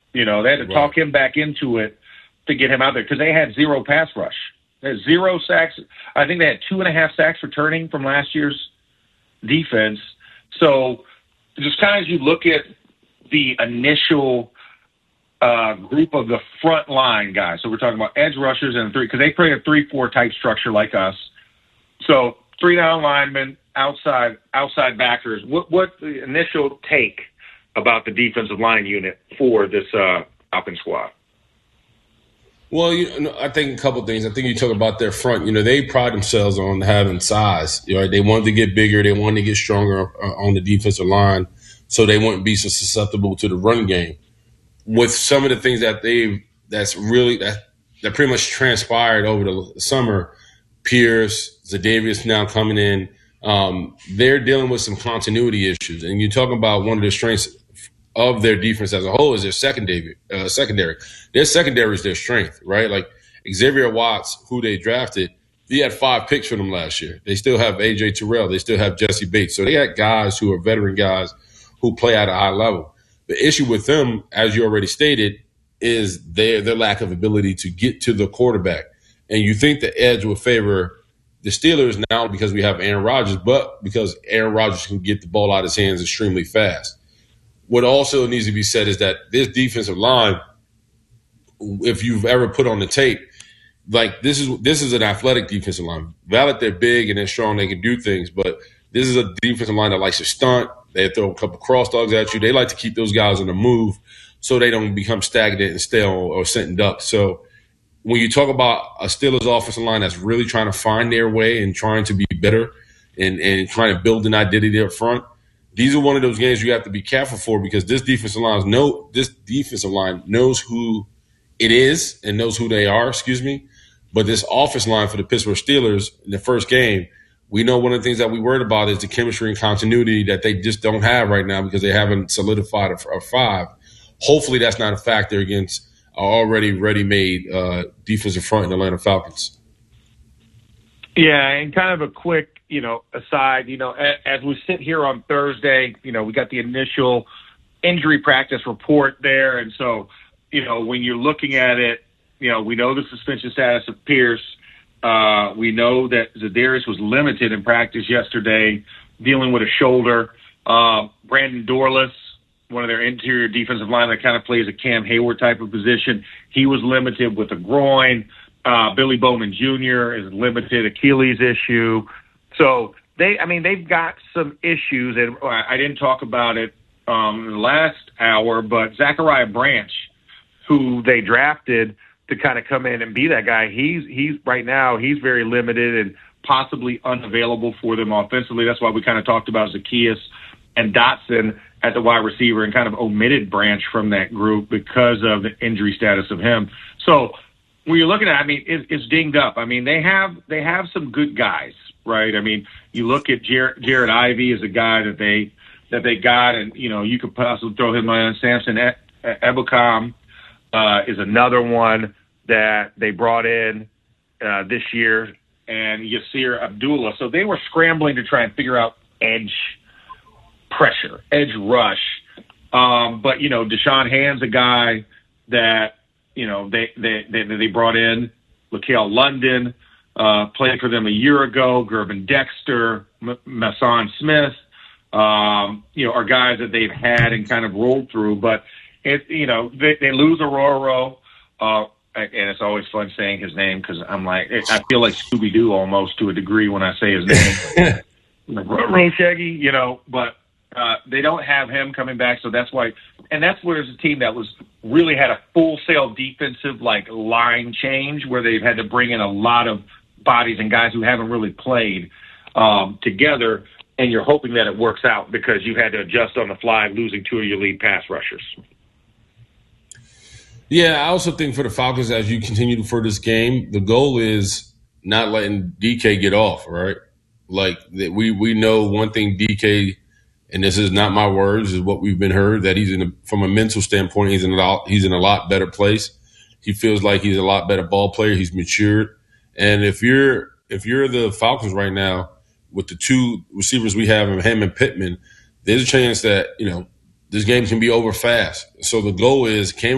They had to talk him back into it to get him out there because they had zero pass rush. They had 0 sacks. I think they had 2.5 sacks returning from last year's defense. So just kind of as you look at the initial group of the front line guys, so we're talking about edge rushers and because they play a 3-4 type structure like us. So 3 down linemen, outside backers. What's the initial take about the defensive line unit for this Falcon squad? Well, I think a couple of things. I think you talk about their front. They pride themselves on having size. They wanted to get bigger. They wanted to get stronger on the defensive line so they wouldn't be so susceptible to the run game. With some of the things that that pretty much transpired over the summer, Pierce, Za'Darius now coming in, they're dealing with some continuity issues. And you talk about one of the strengths of their defense as a whole is their secondary. Their secondary is their strength, right? Like Xavier Watts, who they drafted, he had 5 picks for them last year. They still have A.J. Terrell. They still have Jesse Bates. So they got guys who are veteran guys who play at a high level. The issue with them, as you already stated, is their lack of ability to get to the quarterback. And you think the edge will favor the Steelers now because we have Aaron Rodgers, but because Aaron Rodgers can get the ball out of his hands extremely fast. What also needs to be said is that this defensive line, if you've ever put on the tape, like this is an athletic defensive line. Valid, they're big and they're strong, they can do things, but this is a defensive line that likes to stunt. They throw a couple cross dogs at you. They like to keep those guys on the move so they don't become stagnant and stale or sitting ducks. So when you talk about a Steelers offensive line that's really trying to find their way and trying to be better and trying to build an identity up front, these are one of those games you have to be careful for because this defensive line knows who it is and knows who they are, But this offensive line for the Pittsburgh Steelers in the first game, we know one of the things that we worried about is the chemistry and continuity that they just don't have right now because they haven't solidified a 5. Hopefully that's not a factor against our already ready-made defensive front in the Atlanta Falcons. Yeah, and kind of a quick, aside, as we sit here on Thursday, we got the initial injury practice report there. And so, when you're looking at it, we know the suspension status of Pierce. We know that Za'Darius was limited in practice yesterday, dealing with a shoulder. Brandon Dorlus, one of their interior defensive line that kind of plays a Cam Hayward type of position, he was limited with a groin. Billy Bowman Jr. is limited Achilles issue. So they've got some issues, and I didn't talk about it in the last hour, but Zachariah Branch, who they drafted to kind of come in and be that guy, he's right now, he's very limited and possibly unavailable for them offensively. That's why we kind of talked about Zaccheaus and Dotson at the wide receiver and kind of omitted Branch from that group because of the injury status of him. So when you're looking at it, it's dinged up. They have some good guys, right? You look at Jared Ivey as a guy that they got, and you could possibly throw him on. Samson Ebukam is another one that they brought in this year, and Yasir Abdullah. So they were scrambling to try and figure out edge pressure, edge rush. But Deshaun Hand's a guy that they brought in. Laquel London played for them a year ago. Gervin Dexter, Mason Smith, are guys that they've had and kind of rolled through. But they lose Aurora, and it's always fun saying his name because I feel like Scooby Doo almost to a degree when I say his name. Like Shaggy, but they don't have him coming back, so that's why. And that's where there's a team that really had a full-sail defensive line change where they've had to bring in a lot of bodies and guys who haven't really played together, and you're hoping that it works out because you had to adjust on the fly, losing 2 of your lead pass rushers. Yeah, I also think for the Falcons, as you continue for this game, the goal is not letting DK get off, right? We know one thing DK, and this is not my words, is what we've been heard, that from a mental standpoint, he's in a lot better place. He feels like he's a lot better ball player. He's matured. And if you're the Falcons right now, with the 2 receivers we have, him and Pittman, there's a chance that, this game can be over fast. So the goal is, can